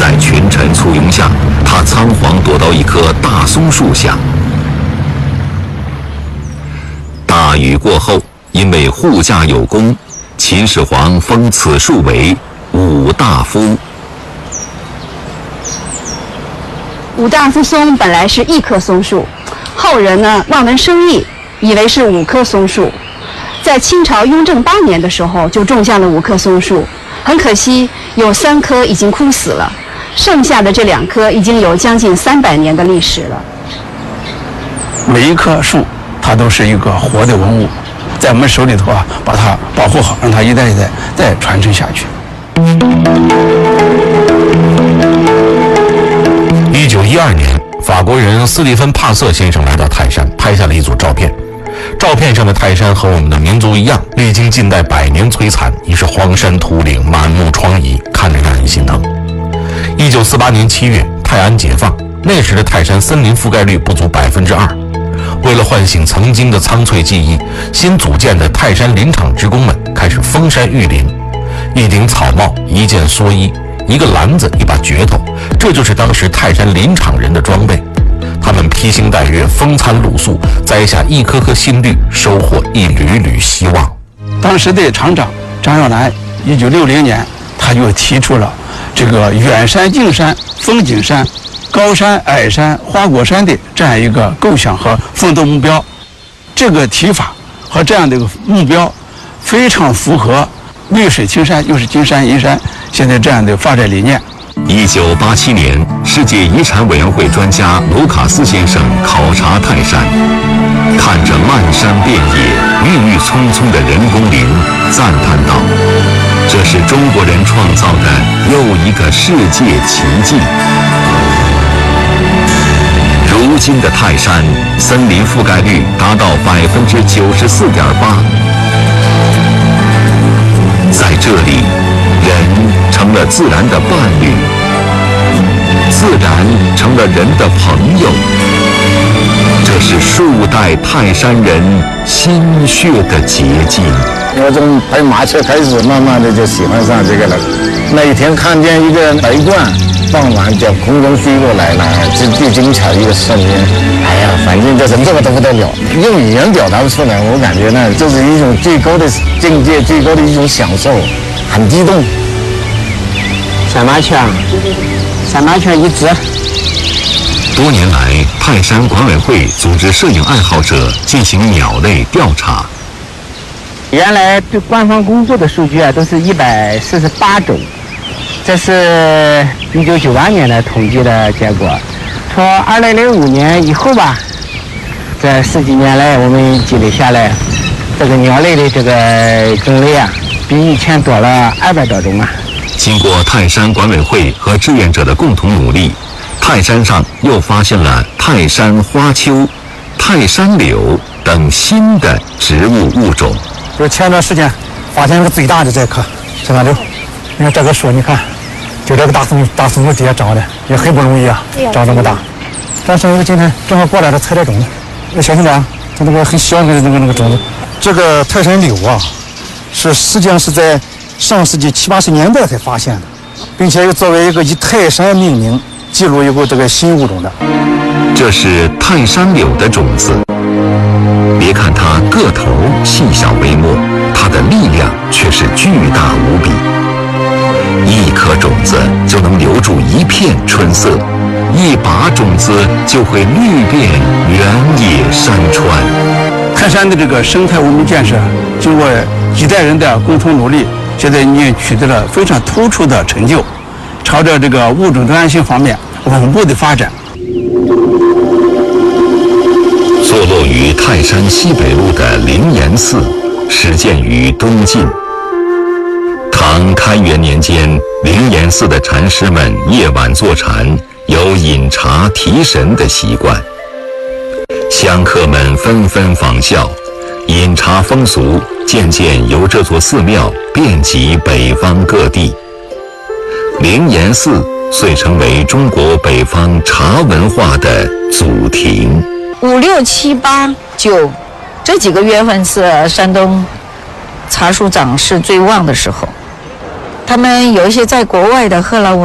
在群臣簇拥下，他仓皇躲到一棵大松树下。大雨过后，因为护驾有功，秦始皇封此树为武大夫。 武大夫松本来是一棵松树，后人呢望文生义，以为是5棵松树。在清朝雍正8年的时候，就种下了5棵松树。很可惜，有3棵已经枯死了，剩下的这2棵已经有将近300年的历史了。 每一棵树，它都是一个活的文物，在我们手里头啊，把它保护好，让它一代一代再传承下去。 1912年，法国人斯蒂芬·帕瑟先生来到泰山，拍下了一组照片。照片上的泰山和我们的民族一样，历经近代100年摧残，已是荒山土岭，满目疮痍，看着让人心疼。1948年7月，泰安解放，那时的泰山森林覆盖率不足2%。为了唤醒曾经的苍翠记忆，新组建的泰山林场职工们开始封山育林。一顶草帽，一件蓑衣，一个篮子，一把镢头，这就是当时泰山林场人的装备。他们披星戴月，风餐露宿，栽下一颗颗新绿，收获一缕缕希望。 当时的厂长张耀南，1960年他就提出了这个远山、近山、风景山、高山、矮山、花果山的这样一个构想和奋斗目标。这个提法和这样的一个目标，非常符合绿水青山又是金山银山现在这样的发展理念。 1987年，世界遗产委员会专家卢卡斯先生考察泰山，看着漫山遍野、郁郁葱葱的人工林，赞叹道：“这是中国人创造的又一个世界奇迹。”如今的泰山森林覆盖率达到94.8%，在这里，人成了自然的伴侣，自然成了人的朋友。这是数代泰山人心血的结晶。 我从拍麻雀开始，慢慢的就喜欢上这个了。那一天看见一个白鹳，傍晚จาก空中飞过来了，这最精彩的一个瞬间。哎呀，反正就是这个都不得了，用语言表达不出来。我感觉呢，这是一种最高的境界，最高的一种享受，很激动。 山麻雀，山麻雀1只。 多年来，泰山管委会组织摄影爱好者进行鸟类调查。 原来对官方公布的数据啊，都是148种，这是1998年的统计的结果。从2005年以后吧，这10几年来，我们积累下来，这个鸟类的这个种类啊，比以前多了200多种啊。 经过泰山管委会和志愿者的共同努力，泰山上又发现了泰山花楸、泰山柳等新的植物物种。 就是前段时间发现了个最大的这棵泰山柳，你看这个树，你看，就这个大松树底下长的，也很不容易啊，长这么大。咱上回今天正好过来了，采点种子。小兄弟啊，它那个很小的那个种子。这个泰山柳啊，实际上是在上世纪70、80年代才发现的，并且又作为一个以泰山命名，记录有这个新物种的。 这是泰山柳的种子。别看它个头细小微末，它的力量却是巨大无比。一颗种子就能留住一片春色，一把种子就会绿遍原野山川。 泰山的这个生态文明建设，经过几代人的共同努力，现在你也取得了非常突出的成就，朝着这个物种多样性方面稳步的发展。 坐落于泰山西北麓的灵岩寺，始建于东晋。唐开元年间，灵岩寺的禅师们夜晚坐禅，有饮茶提神的习惯。香客们纷纷仿效，饮茶风俗渐渐由这座寺庙遍及北方各地。灵岩寺遂成为中国北方茶文化的祖庭。 5、6、7、8、9这几个月份是山东茶树长势最旺的时候。他们有一些在国外的荷兰文